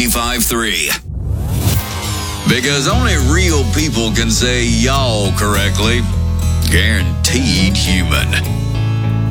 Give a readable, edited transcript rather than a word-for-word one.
95.3. Because only real people can say y'all correctly. Guaranteed human.